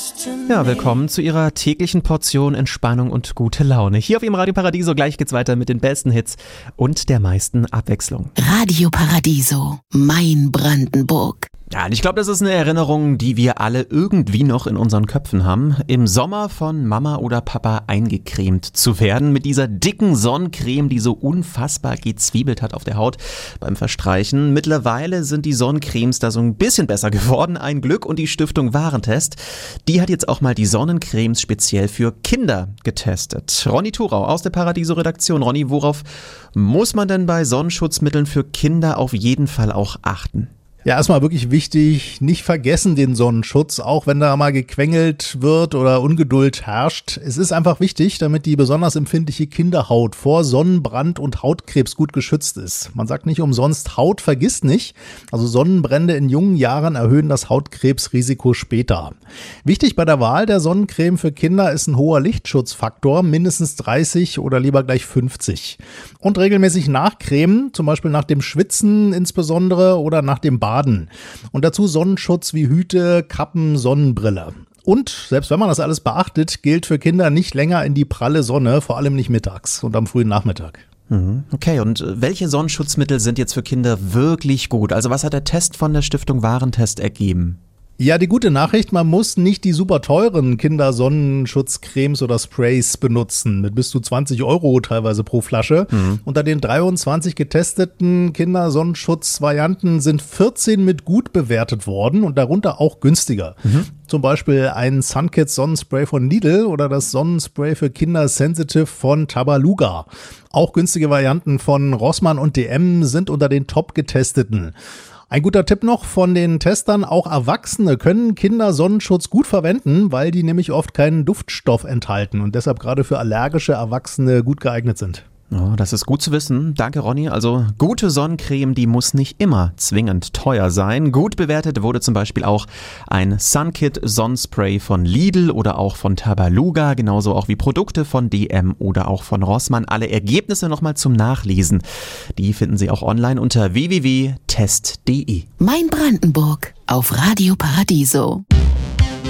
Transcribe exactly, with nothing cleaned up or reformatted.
Ja, willkommen zu Ihrer täglichen Portion Entspannung und gute Laune. Hier auf Ihrem Radio Paradiso, gleich geht's weiter mit den besten Hits und der meisten Abwechslung. Radio Paradiso, mein Brandenburg. Ja, und ich glaube, das ist eine Erinnerung, die wir alle irgendwie noch in unseren Köpfen haben. Im Sommer von Mama oder Papa eingecremt zu werden mit dieser dicken Sonnencreme, die so unfassbar gezwiebelt hat auf der Haut beim Verstreichen. Mittlerweile sind die Sonnencremes da so ein bisschen besser geworden, ein Glück. Und die Stiftung Warentest, die hat jetzt auch mal die Sonnencremes speziell für Kinder getestet. Ronny Thorau aus der Paradiso-Redaktion. Ronny, worauf muss man denn bei Sonnenschutzmitteln für Kinder auf jeden Fall auch achten? Ja, erstmal wirklich wichtig, nicht vergessen den Sonnenschutz, auch wenn da mal gequengelt wird oder Ungeduld herrscht. Es ist einfach wichtig, damit die besonders empfindliche Kinderhaut vor Sonnenbrand und Hautkrebs gut geschützt ist. Man sagt nicht umsonst, Haut vergisst nicht. Also Sonnenbrände in jungen Jahren erhöhen das Hautkrebsrisiko später. Wichtig bei der Wahl der Sonnencreme für Kinder ist ein hoher Lichtschutzfaktor, mindestens dreißig oder lieber gleich fünfzig. Und regelmäßig nachcremen, zum Beispiel nach dem Schwitzen insbesondere oder nach dem Baden. Und dazu Sonnenschutz wie Hüte, Kappen, Sonnenbrille. Und selbst wenn man das alles beachtet, gilt für Kinder nicht länger in die pralle Sonne, vor allem nicht mittags und am frühen Nachmittag. Okay, und welche Sonnenschutzmittel sind jetzt für Kinder wirklich gut? Also was hat der Test von der Stiftung Warentest ergeben? Ja, die gute Nachricht, man muss nicht die super teuren Kindersonnenschutzcremes oder Sprays benutzen, mit bis zu zwanzig Euro teilweise pro Flasche. Mhm. Unter den dreiundzwanzig getesteten Kindersonnenschutzvarianten sind vierzehn mit gut bewertet worden und darunter auch günstiger. Mhm. Zum Beispiel ein Sunkids Sonnenspray von Lidl oder das Sonnenspray für Kinder Sensitive von Tabaluga. Auch günstige Varianten von Rossmann und D M sind unter den top getesteten. Ein guter Tipp noch von den Testern, auch Erwachsene können Kindersonnenschutz gut verwenden, weil die nämlich oft keinen Duftstoff enthalten und deshalb gerade für allergische Erwachsene gut geeignet sind. Oh, das ist gut zu wissen. Danke, Ronny. Also gute Sonnencreme, die muss nicht immer zwingend teuer sein. Gut bewertet wurde zum Beispiel auch ein Sunkit Sonnenspray von Lidl oder auch von Tabaluga, genauso auch wie Produkte von D M oder auch von Rossmann. Alle Ergebnisse nochmal zum Nachlesen. Die finden Sie auch online unter w w w punkt test punkt d e. Mein Brandenburg auf Radio Paradiso.